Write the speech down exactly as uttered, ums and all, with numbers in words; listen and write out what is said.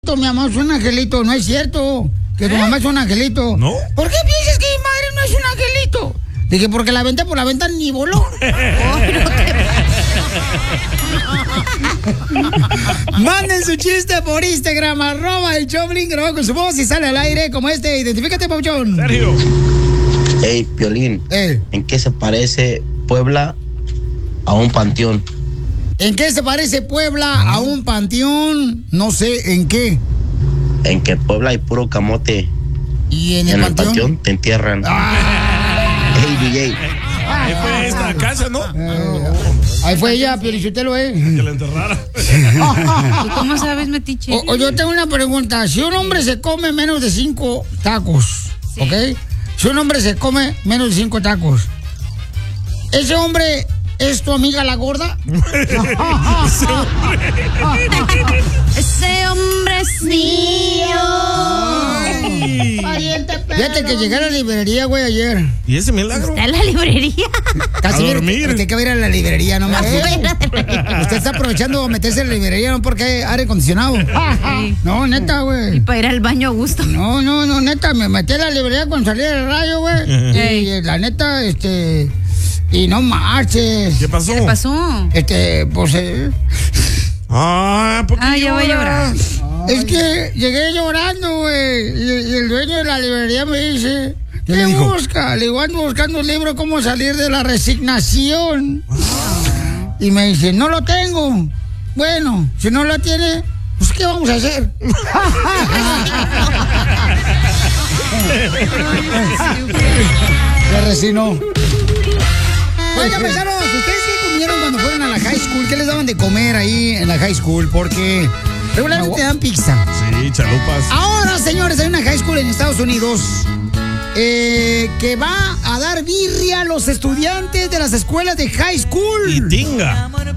angelito, mi mamá es un angelito. No es cierto que tu ¿Eh? mamá es un angelito. ¿No? ¿Por qué piensas que mi madre no es un angelito? Dije, porque la aventé por la ventana ni voló. Oh, no te... Manden su chiste por Instagram, arroba el Choplin, grabado con su voz y sale al aire como este. Identifícate, Pauchón. Sergio. Hey, Piolín, eh. ¿en qué se parece Puebla a un panteón? ¿En qué se parece Puebla a un panteón? No sé, ¿en qué? En que en Puebla hay puro camote. ¿Y en el en panteón? En el panteón te entierran. Ah. Hey, D J. Ahí fue esta casa, ¿no? Eh, ahí fue ella, Piolichotelo, ¿eh? Que la enterrara. ¿Y cómo sabes, metiche? O, o yo tengo una pregunta. Si un hombre se come menos de cinco tacos, sí. ¿ok? Si un hombre se come menos de cinco tacos, ¿ese hombre es tu amiga la gorda? Ese hombre es mío. Fíjate que llegué a la librería, güey, ayer. ¿Y ese milagro? ¿Está en la librería? Casi a dormir. Usted que va a ir a la librería, no más. Usted está aprovechando meterse en la librería, no porque hay aire acondicionado. Sí. No, neta, güey. Y para ir al baño a gusto. No, no, no, neta, me metí a la librería cuando salí del rayo, güey. Y, y la neta, este... Y no marches. ¿Qué pasó? ¿Qué pasó? Este, pues... Eh... Ah, ¿por qué ah, ya voy a llorar. Es que llegué llorando, güey. Y, y el dueño de la librería me dice... ¿Qué le busca? Le digo, ando buscando un libro cómo salir de la resignación. Ah. Y me dice, no lo tengo. Bueno, si no lo tiene, pues ¿qué vamos a hacer? Se resignó. Oigan, paisanos, ¿ustedes qué comieron cuando fueron a la high school? ¿Qué les daban de comer ahí en la high school? Porque regularmente te dan pizza. Sí, chalupas. Ahora, señores, hay una high school en Estados Unidos eh, que va a dar birria a los estudiantes de las escuelas de high school. Y tinga.